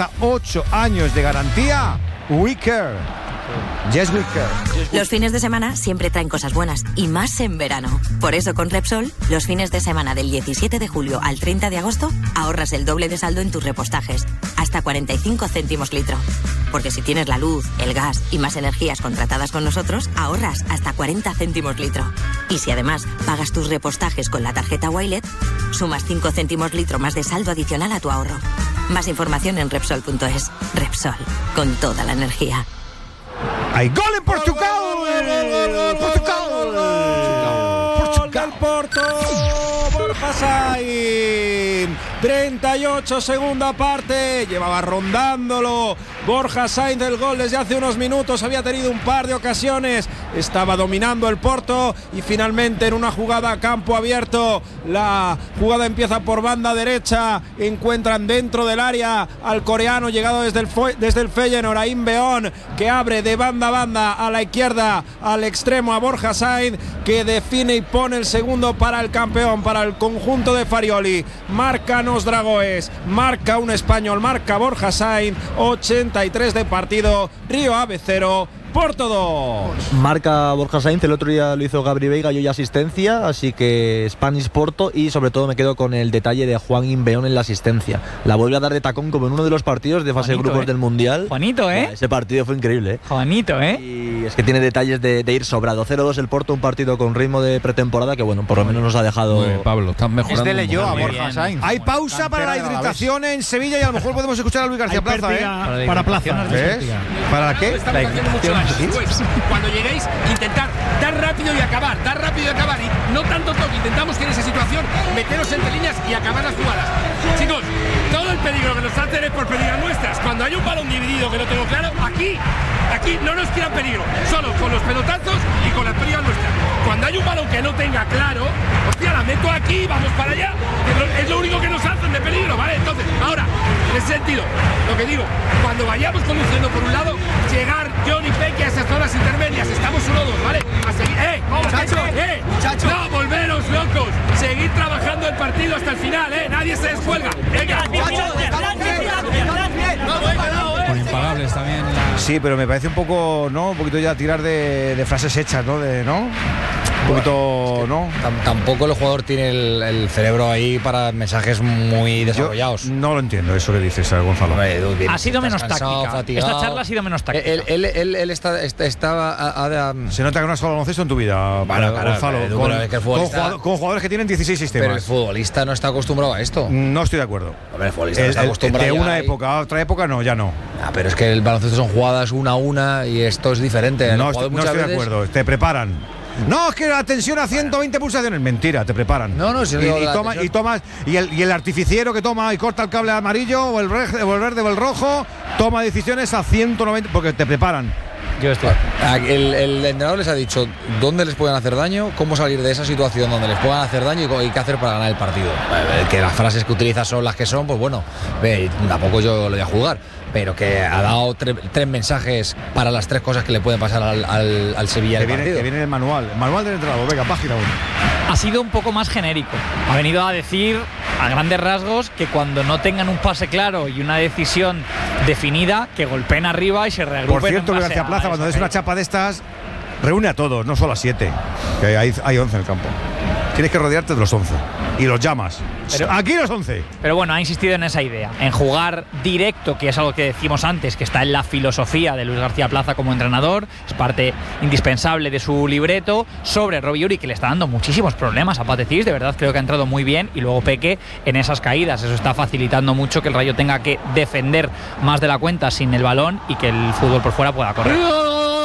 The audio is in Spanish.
hasta 8 años de garantía. We care. Yes, we care. Los fines de semana siempre traen cosas buenas, y más en verano. Por eso con Repsol, los fines de semana del 17 de julio al 30 de agosto, ahorras el doble de saldo en tus repostajes, hasta 45 céntimos litro. Porque si tienes la luz, el gas y más energías contratadas con nosotros, ahorras hasta 40 céntimos litro. Y si además pagas tus repostajes con la tarjeta Wilet, sumas 5 céntimos litro más de saldo adicional a tu ahorro. Más información en Repsol.es. Repsol, con toda la energía. ¡Hay gol en Portugal! Portugal del Porto. Borja Sainz. 38, segunda parte. Llevaba rondándolo Borja Sainz el gol desde hace unos minutos. Había tenido un par de ocasiones. Estaba dominando el Porto y finalmente en una jugada a campo abierto. La jugada empieza por banda derecha. Encuentran dentro del área al coreano llegado desde el Feyenoord, Aim Beón, que abre de banda a banda a la izquierda al extremo a Borja Sainz, que define y pone el segundo para el campeón, para el conjunto de Farioli. Marcan los Dragoes, marca un español, marca Borja Sainz. 83 de partido. Río Ave 0, Porto 2. Marca Borja Sainz, el otro día lo hizo Gabri Veiga y hoy asistencia, así que Spanish Porto, y sobre todo me quedo con el detalle de Juan Imbeón en la asistencia. La vuelve a dar de tacón como en uno de los partidos de fase de grupos del Mundial. Juanito, Ese partido fue increíble. Juanito, Y es que tiene detalles de ir sobrado. 0-2 el Porto, un partido con ritmo de pretemporada que, bueno, por lo menos nos ha dejado. Pablo, están mejorando. Este leyó a Borja Sainz. Hay pausa para la hidratación en Sevilla y a lo mejor podemos escuchar a Luis García Plaza. Para Plaza. ¿Ves? ¿Para qué? Cuando lleguéis, intentad dar rápido y acabar, y no tanto toque. Intentamos que en esa situación meteros entre líneas y acabar las jugadas. Chicos, todo el peligro que nos hacen es por pérdidas nuestras. Cuando hay un balón dividido que no tengo claro, aquí no nos tiran peligro, solo con los pelotazos y con las pérdidas nuestras. Cuando hay un balón que no tenga claro, hostia, la meto aquí, vamos para allá, es lo único que nos hacen de peligro, ¿vale? Entonces, ahora, en ese sentido, lo que digo, cuando vayamos conduciendo por un lado, llegar John y Peque a esas zonas intermedias, estamos 1-2, ¿vale? A seguir, muchachos, no, volveros locos, seguir trabajando el partido hasta el final, nadie se descuelga, venga, Con impagables también. Sí, pero me parece un poco, ¿no? Un poquito ya tirar de frases hechas, ¿no? Un poquito, ¿no? Tampoco el jugador tiene el cerebro ahí para mensajes muy desarrollados. Yo no lo entiendo eso que dices, Gonzalo. Ha sido menos táctica. Esta charla ha sido menos táctica. Él estaba. Se nota que no has jugado baloncesto en tu vida, Gonzalo. Con jugadores que tienen 16 sistemas. Pero el futbolista no está acostumbrado a esto. No estoy de acuerdo. Hombre, el futbolista no está acostumbrado de una época a otra época, no, ya no. Pero es que el baloncesto son jugadas una a una y esto es diferente. No estoy de acuerdo. Te preparan. No, es que la tensión a 120 pulsaciones. Mentira, te preparan. Y el artificiero que toma y corta el cable amarillo o el verde o el rojo, toma decisiones a 190 porque te preparan. El entrenador les ha dicho dónde les pueden hacer daño, cómo salir de esa situación donde les puedan hacer daño y qué hacer para ganar el partido. Que las frases que utiliza son las que son, pues bueno, tampoco yo lo voy a juzgar, pero que ha dado tres mensajes para las tres cosas que le pueden pasar al Sevilla. Que viene el manual del entrenador, venga, página 1. Ha sido un poco más genérico. Ha venido a decir a grandes rasgos que cuando no tengan un pase claro y una decisión definida, que golpeen arriba y se reagrupen. Por cierto, García Plaza, cuando des una chapa de estas, reúne a todos, no solo a 7, que hay 11 en el campo. Tienes que rodearte de los 11 y los llamas. Aquí los 11. Pero bueno, ha insistido en esa idea, en jugar directo, que es algo que decimos antes, que está en la filosofía de Luis García Plaza como entrenador, es parte indispensable de su libreto, sobre Robbie Uri, que le está dando muchísimos problemas a Patecís, de verdad creo que ha entrado muy bien, y luego Peque en esas caídas. Eso está facilitando mucho que el Rayo tenga que defender más de la cuenta sin el balón y que el fútbol por fuera pueda correr.